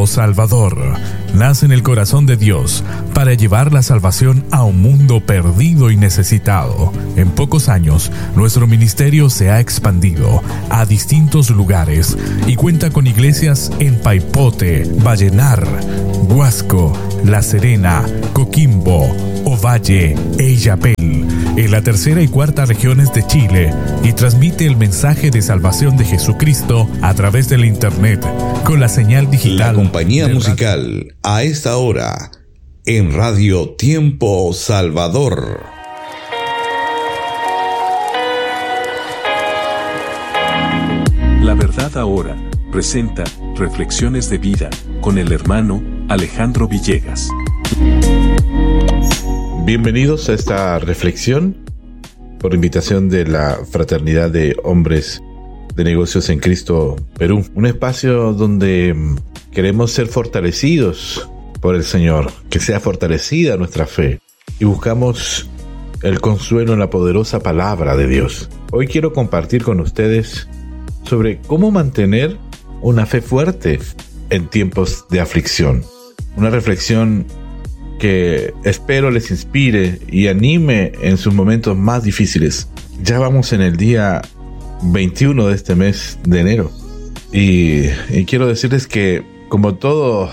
Tiempo Salvador nace en el corazón de Dios para llevar la salvación a un mundo perdido y necesitado. En pocos años, nuestro ministerio se ha expandido a distintos lugares y cuenta con iglesias en Paipote, Vallenar, Huasco, La Serena, Coquimbo, Ovalle e Illapel, en la tercera y cuarta regiones de Chile, y transmite el mensaje de salvación de Jesucristo a través del internet con la señal digital. La compañía musical a esta hora en Radio Tiempo Salvador. La Verdad Ahora presenta Reflexiones de Vida con el hermano Alejandro Villegas. Bienvenidos a esta reflexión por invitación de la Fraternidad de Hombres de Negocios en Cristo Perú. Un espacio donde queremos ser fortalecidos por el Señor, que sea fortalecida nuestra fe, y buscamos el consuelo en la poderosa palabra de Dios. Hoy quiero compartir con ustedes sobre cómo mantener una fe fuerte en tiempos de aflicción. Una reflexión que espero les inspire y anime en sus momentos más difíciles. Ya vamos en el día 21 de este mes de enero y quiero decirles que, como todo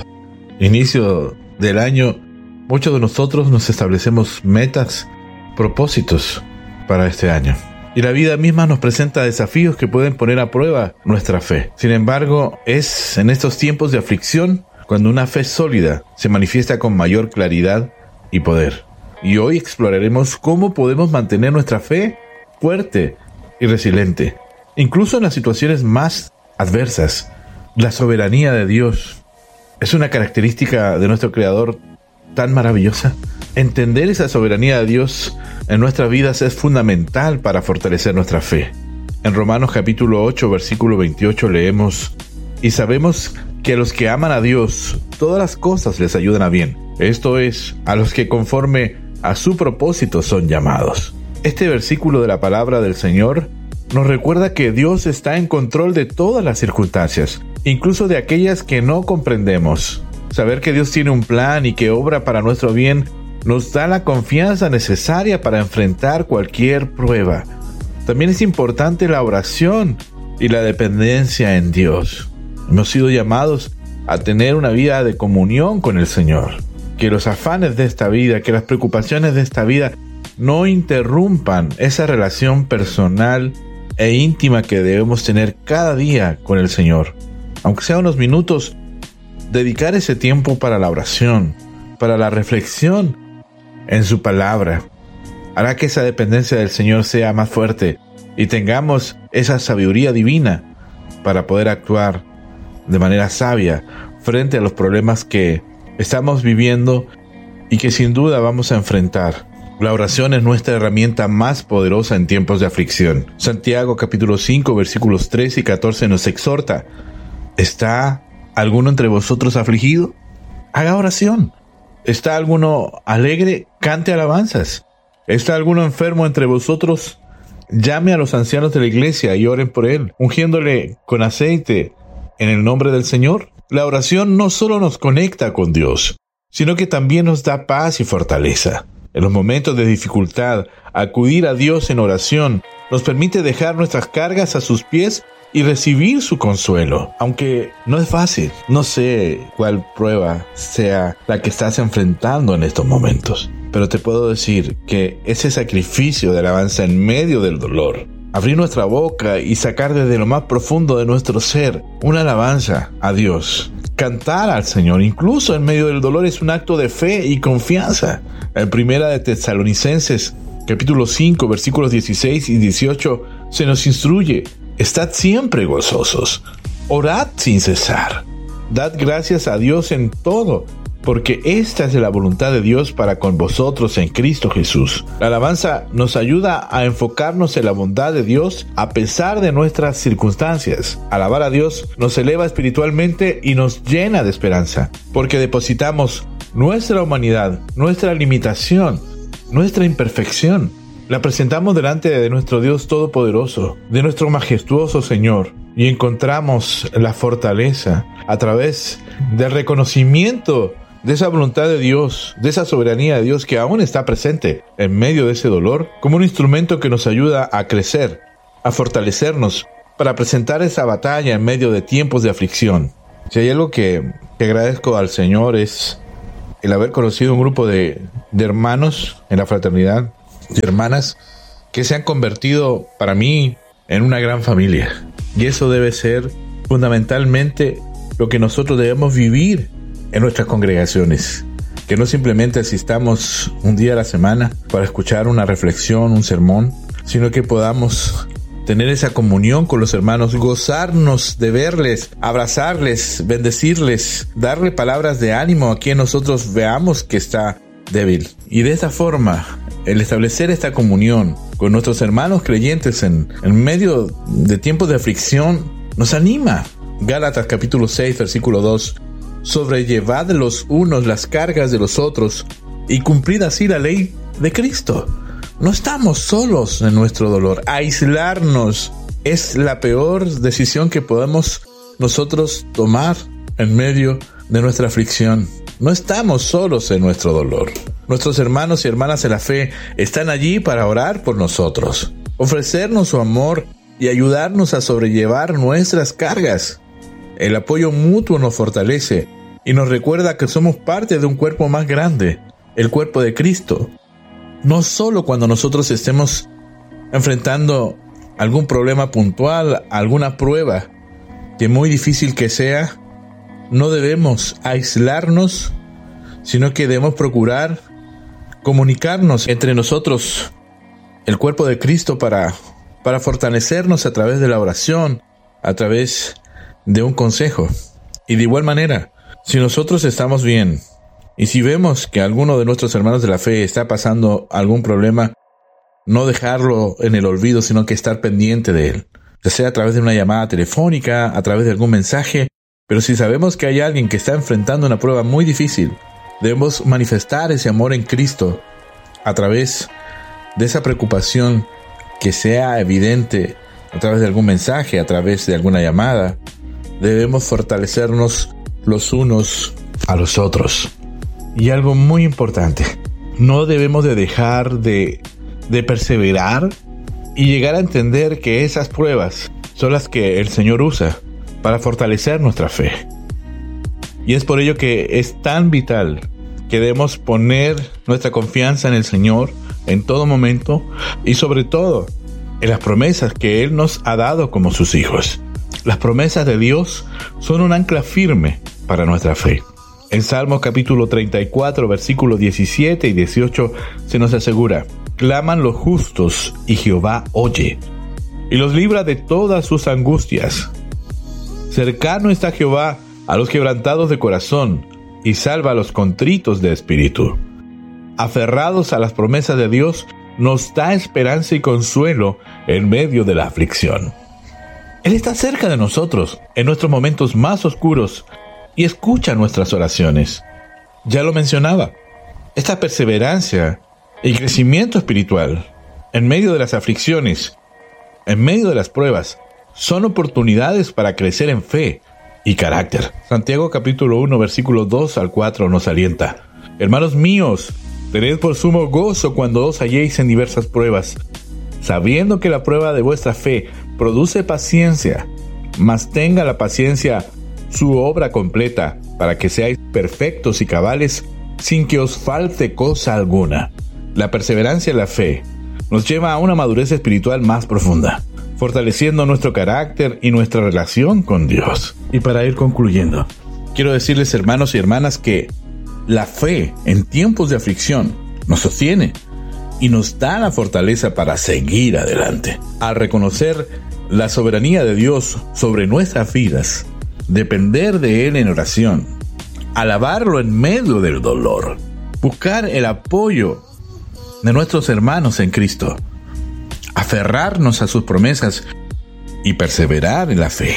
inicio del año, muchos de nosotros nos establecemos metas, propósitos para este año, y la vida misma nos presenta desafíos que pueden poner a prueba nuestra fe. Sin embargo, es en estos tiempos de aflicción cuando una fe sólida se manifiesta con mayor claridad y poder. Y hoy exploraremos cómo podemos mantener nuestra fe fuerte y resiliente, incluso en las situaciones más adversas. La soberanía de Dios es una característica de nuestro Creador tan maravillosa. Entender esa soberanía de Dios en nuestras vidas es fundamental para fortalecer nuestra fe. En Romanos capítulo 8, versículo 28 leemos: y sabemos que a los que aman a Dios, todas las cosas les ayudan a bien. Esto es, a los que conforme a su propósito son llamados. Este versículo de la palabra del Señor nos recuerda que Dios está en control de todas las circunstancias, incluso de aquellas que no comprendemos. Saber que Dios tiene un plan y que obra para nuestro bien nos da la confianza necesaria para enfrentar cualquier prueba. También es importante la oración y la dependencia en Dios. Hemos sido llamados a tener una vida de comunión con el Señor. Que los afanes de esta vida, que las preocupaciones de esta vida no interrumpan esa relación personal e íntima que debemos tener cada día con el Señor. Aunque sea unos minutos, dedicar ese tiempo para la oración, para la reflexión en su palabra, hará que esa dependencia del Señor sea más fuerte y tengamos esa sabiduría divina para poder actuar de manera sabia frente a los problemas que estamos viviendo y que sin duda vamos a enfrentar. La oración es nuestra herramienta más poderosa en tiempos de aflicción. Santiago capítulo 5 versículos 13 y 14 nos exhorta: ¿está alguno entre vosotros afligido? Haga oración. ¿Está alguno alegre? Cante alabanzas. ¿Está alguno enfermo entre vosotros? Llame a los ancianos de la iglesia y oren por él, ungiéndole con aceite en el nombre del Señor. La oración no solo nos conecta con Dios, sino que también nos da paz y fortaleza. En los momentos de dificultad, acudir a Dios en oración nos permite dejar nuestras cargas a sus pies y recibir su consuelo. Aunque no es fácil, no sé cuál prueba sea la que estás enfrentando en estos momentos, pero te puedo decir que ese sacrificio de alabanza en medio del dolor, abrir nuestra boca y sacar desde lo más profundo de nuestro ser una alabanza a Dios, cantar al Señor, incluso en medio del dolor, es un acto de fe y confianza. En Primera de Tesalonicenses, capítulo 5, versículos 16 y 18, se nos instruye: estad siempre gozosos, orad sin cesar, dad gracias a Dios en todo, porque esta es la voluntad de Dios para con vosotros en Cristo Jesús. La alabanza nos ayuda a enfocarnos en la bondad de Dios a pesar de nuestras circunstancias. Alabar a Dios nos eleva espiritualmente y nos llena de esperanza, porque depositamos nuestra humanidad, nuestra limitación, nuestra imperfección. La presentamos delante de nuestro Dios Todopoderoso, de nuestro majestuoso Señor, y encontramos la fortaleza a través del reconocimiento de esa voluntad de Dios, de esa soberanía de Dios que aún está presente en medio de ese dolor, como un instrumento que nos ayuda a crecer, a fortalecernos, para presentar esa batalla en medio de tiempos de aflicción. Si hay algo que agradezco al Señor es el haber conocido un grupo de hermanos en la fraternidad, de hermanas, que se han convertido para mí en una gran familia. Y eso debe ser fundamentalmente lo que nosotros debemos vivir en nuestras congregaciones. Que no simplemente asistamos un día a la semana para escuchar una reflexión, un sermón, sino que podamos tener esa comunión con los hermanos, gozarnos de verles, abrazarles, bendecirles, darle palabras de ánimo a quien nosotros veamos que está débil. Y de esta forma, el establecer esta comunión con nuestros hermanos creyentes en medio de tiempos de aflicción nos anima. Gálatas capítulo 6, versículo 2. Sobrellevad los unos las cargas de los otros y cumplid así la ley de Cristo. No estamos solos en nuestro dolor. Aislarnos es la peor decisión que podemos nosotros tomar en medio de nuestra aflicción. No estamos solos en nuestro dolor. Nuestros hermanos y hermanas en la fe están allí para orar por nosotros, ofrecernos su amor y ayudarnos a sobrellevar nuestras cargas. El apoyo mutuo nos fortalece y nos recuerda que somos parte de un cuerpo más grande, el cuerpo de Cristo. No solo cuando nosotros estemos enfrentando algún problema puntual, alguna prueba, que muy difícil que sea, no debemos aislarnos, sino que debemos procurar comunicarnos entre nosotros, el cuerpo de Cristo, para fortalecernos a través de la oración, a través de un consejo. Y de igual manera, si nosotros estamos bien, y si vemos que alguno de nuestros hermanos de la fe está pasando algún problema, no dejarlo en el olvido, sino que estar pendiente de él, ya sea a través de una llamada telefónica, a través de algún mensaje. Pero si sabemos que hay alguien que está enfrentando una prueba muy difícil, debemos manifestar ese amor en Cristo a través de esa preocupación que sea evidente a través de algún mensaje, a través de alguna llamada. Debemos fortalecernos los unos a los otros. Y algo muy importante, no debemos de dejar de perseverar y llegar a entender que esas pruebas son las que el Señor usa para fortalecer nuestra fe. Y es por ello que es tan vital que debemos poner nuestra confianza en el Señor en todo momento y sobre todo en las promesas que Él nos ha dado como sus hijos. Las promesas de Dios son un ancla firme para nuestra fe. En Salmos capítulo 34, versículos 17 y 18 se nos asegura: claman los justos y Jehová oye, y los libra de todas sus angustias. Cercano está Jehová a los quebrantados de corazón, y salva a los contritos de espíritu. Aferrados a las promesas de Dios, nos da esperanza y consuelo en medio de la aflicción. Él está cerca de nosotros en nuestros momentos más oscuros y escucha nuestras oraciones. Ya lo mencionaba, esta perseverancia y crecimiento espiritual en medio de las aflicciones, en medio de las pruebas, son oportunidades para crecer en fe y carácter. Santiago capítulo 1, versículos 2 al 4 nos alienta: hermanos míos, tened por sumo gozo cuando os halléis en diversas pruebas, sabiendo que la prueba de vuestra fe produce paciencia, mas tenga la paciencia su obra completa, para que seáis perfectos y cabales, sin que os falte cosa alguna. La perseverancia en la fe nos lleva a una madurez espiritual más profunda, fortaleciendo nuestro carácter y nuestra relación con Dios. Y para ir concluyendo, quiero decirles, hermanos y hermanas, que la fe en tiempos de aflicción nos sostiene y nos da la fortaleza para seguir adelante. Al reconocer la soberanía de Dios sobre nuestras vidas, depender de Él en oración, alabarlo en medio del dolor, buscar el apoyo de nuestros hermanos en Cristo, aferrarnos a sus promesas y perseverar en la fe,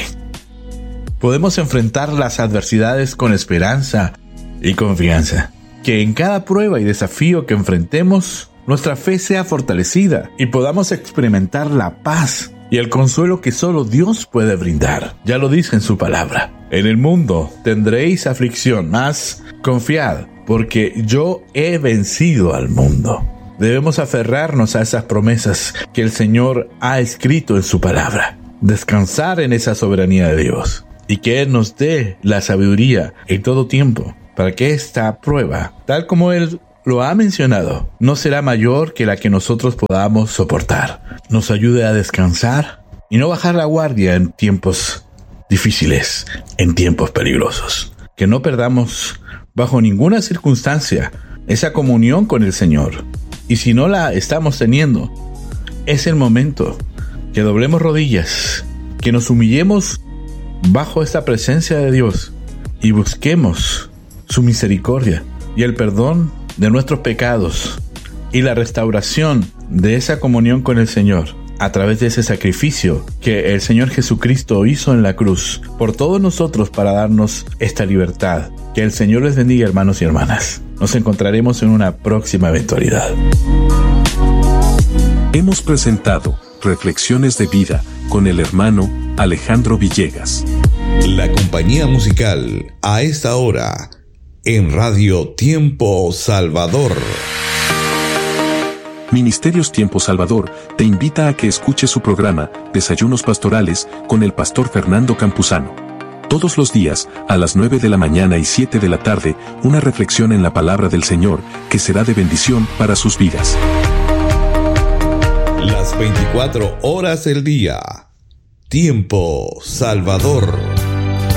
podemos enfrentar las adversidades con esperanza y confianza. Que en cada prueba y desafío que enfrentemos, nuestra fe sea fortalecida y podamos experimentar la paz y el consuelo que solo Dios puede brindar. Ya lo dice en su palabra. En el mundo tendréis aflicción, mas confiad, porque yo he vencido al mundo. Debemos aferrarnos a esas promesas que el Señor ha escrito en su palabra. Descansar en esa soberanía de Dios y que Él nos dé la sabiduría en todo tiempo para que esta prueba, tal como Él lo ha mencionado, no será mayor que la que nosotros podamos soportar. Nos ayude a descansar y no bajar la guardia en tiempos difíciles, en tiempos peligrosos. Que no perdamos bajo ninguna circunstancia esa comunión con el Señor. Y si no la estamos teniendo, es el momento que doblemos rodillas, que nos humillemos bajo esta presencia de Dios y busquemos su misericordia y el perdón de nuestros pecados y la restauración de esa comunión con el Señor a través de ese sacrificio que el Señor Jesucristo hizo en la cruz por todos nosotros para darnos esta libertad. Que el Señor les bendiga, hermanos y hermanas. Nos encontraremos en una próxima eventualidad. Hemos presentado Reflexiones de Vida con el hermano Alejandro Villegas. La compañía musical a esta hora en Radio Tiempo Salvador. Ministerios Tiempo Salvador te invita a que escuches su programa Desayunos Pastorales con el pastor Fernando Campuzano. Todos los días, a las 9 de la mañana y 7 de la tarde, una reflexión en la palabra del Señor que será de bendición para sus vidas. Las 24 horas del día. Tiempo Salvador.